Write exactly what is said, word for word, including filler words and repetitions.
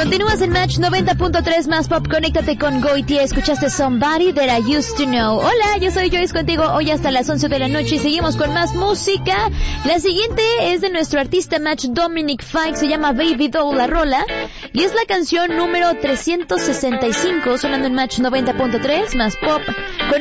Continúas en Match noventa punto tres más pop. Conéctate con Goiti. Escuchaste Somebody That I Used to Know. Hola, yo soy Joyce contigo hoy hasta las once de la noche y seguimos con más música. La siguiente es de nuestro artista Match Dominic Fike. Se llama Baby Doll la rola y es la canción número trescientos sesenta y cinco sonando en Match noventa punto tres más pop. Con